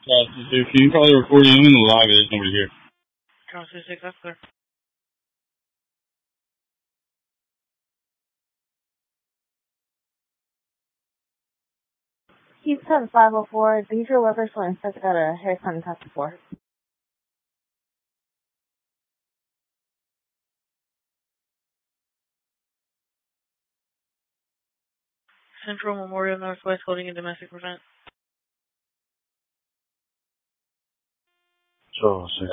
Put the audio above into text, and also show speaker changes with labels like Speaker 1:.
Speaker 1: Can you probably record him in the live? There's nobody here.
Speaker 2: Charles 6, that's clear.
Speaker 3: Houston 504, Deidre Weatherson says got a haircut in task force.
Speaker 2: Central Memorial Northwest holding a domestic prevent.
Speaker 1: Charles 6.